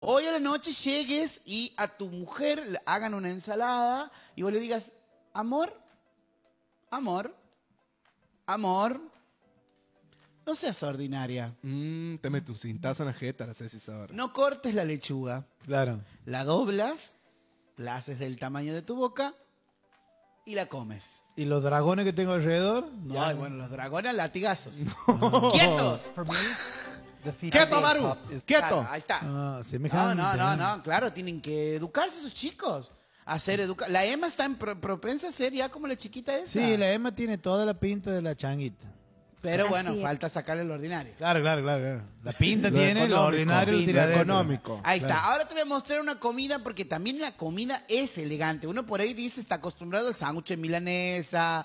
Hoy a la noche llegues y a tu mujer le hagan una ensalada y vos le digas, amor, amor, amor, no seas ordinaria. Te meto un cintazo en la jeta, la haces ahora. No cortes la lechuga. Claro. La doblas, la haces del tamaño de tu boca y la comes. ¿Y los dragones que tengo alrededor? Ay, bueno, los dragones latigazos. ¡Quietos! ¡Quieto, Maru! ¡Quieto! Claro, ahí está. Ah, semejante. No, claro, tienen que educarse esos chicos. La Emma está propensa a ser ya como la chiquita esa. Sí, la Emma tiene toda la pinta de la changuita. Pero bueno, Así es. falta sacarle lo ordinario. Claro. La pinta Lo tiene, lo económico, ordinario, lo lo tiradero. económico. Ahí está. Ahora te voy a mostrar una comida porque también la comida es elegante. Uno por ahí dice, está acostumbrado al sándwich de milanesa,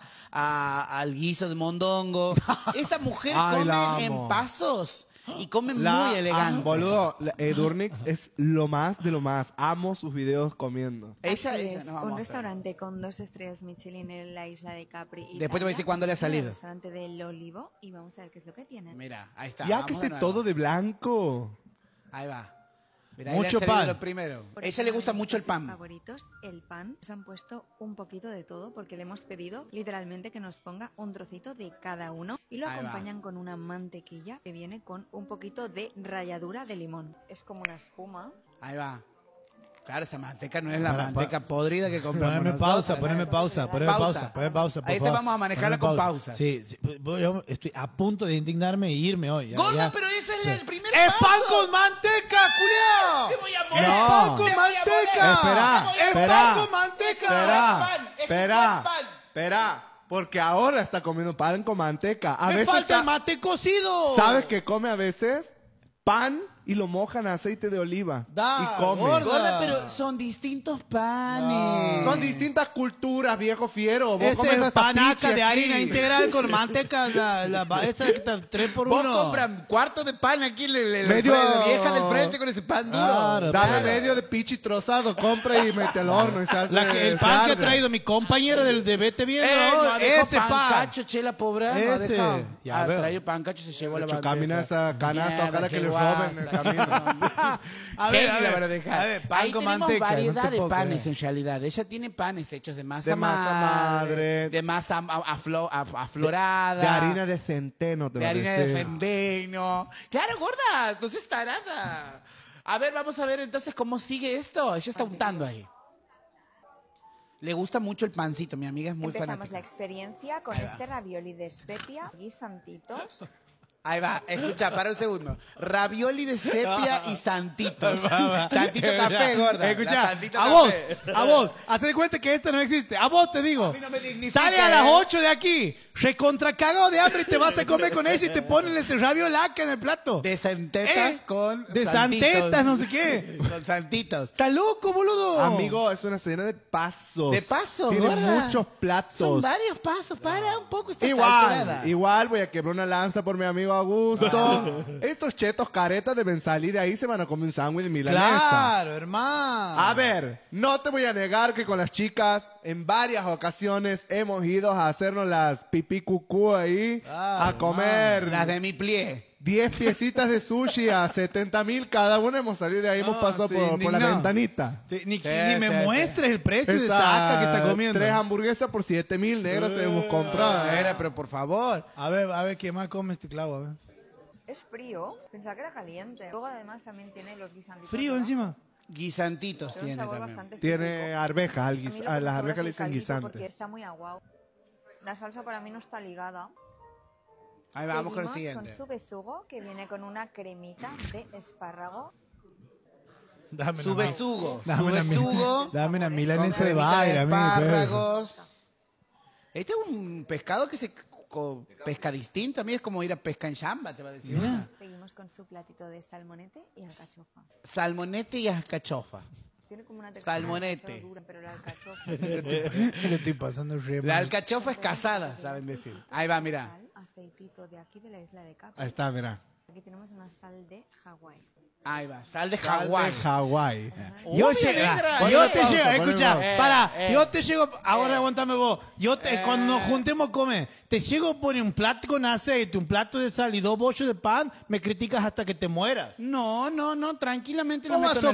al guiso de mondongo. Esta mujer Ay, la come amo. en pasos y come muy elegante. Boludo, Edurnix es lo más de lo más. Amo sus videos comiendo. Ella Así nos es, vamos a un hacer. restaurante con 2 estrellas Michelin en la isla de Capri. Después te voy a decir cuándo le ha salido. El restaurante del Olivo y vamos a ver qué es lo que tienen. Mira, ahí está. Ya vamos que de esté nuevo. todo de blanco. Ahí va. Mira, ahí Mucho le ha salido pan. lo primero. Por A ella eso le uno gusta de mucho el mis pan. favoritos, el pan. Nos han puesto un poquito de todo porque le hemos pedido literalmente que nos ponga un trocito de cada uno y lo Ahí va. acompañan con una mantequilla que viene con un poquito de ralladura de limón. Es como una espuma. Ahí va. Claro, esa manteca no es la Para, manteca podrida que compramos Poneme nosotros. poneme pausa, por Ahí te favor. vamos a manejarla Poneme con pausa. Sí, yo estoy a punto de indignarme e irme hoy. Ya, Gorda, ya. pero ese es el primer ¡Es paso. pan con manteca, culiao! Te voy a morir. ¡Es No. pan con Te voy a manteca! Espera, ¡Es espera. pan con manteca! Espera, pan. espera. Porque ahora está comiendo pan con manteca. A ¡Me veces falta el mate cocido! ¿sabes qué come a veces? Pan y lo mojan en aceite de oliva. Da, y come. gorda. Gorda, pero son distintos panes. Son distintas culturas, viejo fiero. Vos Ese comes es hasta panaca pichi de aquí. harina integral con manteca, esa que está 3 por 1. Vos compras cuarto de pan aquí en Medio- la vieja del frente con ese pan duro. Claro, Dame Claro. medio de pichi trozado, compra y mete al horno. Y se hace El pan que ha tarde. traído mi compañera del de Vete Viendo, No ha dejado ese pan. pancacho, chela pobre. No ha Ese. dejado. Ya veo. Traído pancacho, se llevó la Hecho, bandeja. camina esa canasta, Mierda, ojalá que qué le guasa. roben el camino. A ver, Kenny la van a dejar. a ver, pan Ahí con tenemos manteca, variedad no te de puedo panes creer. en realidad. Ella tiene panes hechos de masa, De masa madre. de masa aflorada, De harina de centeno, te de va a harina de decir. centeno. Claro, gorda, no seas tarada. A ver, vamos a ver entonces cómo sigue esto. Ella está untando ahí. Le gusta mucho el pancito, mi amiga es muy Empezamos la fanática. experiencia con Ahí va. este ravioli de sepia, guisantitos. Ahí va, escucha, para un segundo. Ravioli de sepia y santitos. Santito café, gorda. La Escucha, Santito a vos, café. haz de cuenta que esto no existe. A vos te digo. A mí no me dignifica, Sale a las ¿eh? 8 de aquí, recontra cagado de hambre y te vas a comer con ella y te ponen ese raviolaca en el plato. De santetas con De santitos. santetas, no sé qué. Con santitos. ¿Estás loco, boludo? Amigo, es una cena de pasos. De paso, Tiene gorda. muchos platos. Son varios pasos. Para un poco, estás Igual, alterada. igual voy a quebrar una lanza por mi amigo Augusto. Estos chetos caretas deben salir de ahí, se van a comer un sándwich de milanesa. Claro, hermano. A ver, no te voy a negar que con las chicas en varias ocasiones hemos ido a hacernos las pipí cucú ahí, Ah, a comer Las de mi plie. 10 piecitas de sushi a 70.000 cada uno. Hemos salido de ahí, hemos pasado estoy por la indignado. ventanita. Sí, ni Sí, me sí, muestres el precio de Esa- saca que está comiendo. 3 hamburguesas por 7.000 negros hemos comprado. Era, pero por favor. A ver, ¿qué más come este clavo? A ver. Es frío, pensaba que era caliente. Luego además también tiene los guisantitos. Frío ¿no? encima. Guisantitos Tiene un tiene sabor también. bastante Tiene físico. arvejas, A mí lo que me a las sobra arvejas es le el dicen caldito porque guisantes. está muy aguado. La salsa para mí no está ligada. Ahí vamos con el Seguimos siguiente. Con su besugo, que viene con una cremita de espárrago. Dame Su una- besugo. Dame Su una besugo. Dame una Con milanesa de cremita baile, a mí, espárragos. Este es un pescado que se pesca distinto. A mí es como ir a pesca en chamba, te va a decir. Mira. Seguimos con su platito de salmonete y alcachofa. Salmonete y alcachofa. Tiene como una textura Salmonete. demasiado dura, pero la alcachofa Le estoy pasando re La mal. alcachofa es casada, saben decir. Ahí va, mira. sal, aceitito de aquí de la isla de Capri. Ahí está, mira. Aquí tenemos una sal de Hawái. Ahí va, sal de Sal de Hawái. Hawái. Yo Obvio, llego, negra. yo Ponle te pausa, llego, ponle escucha, pausa. para, yo te llego, ahora aguantame vos, cuando nos juntemos a comer, te llego pone un plato con aceite, un plato de sal y 2 bollos de pan, me criticas hasta que te mueras. No, tranquilamente lo ¿Cómo meto vas en a el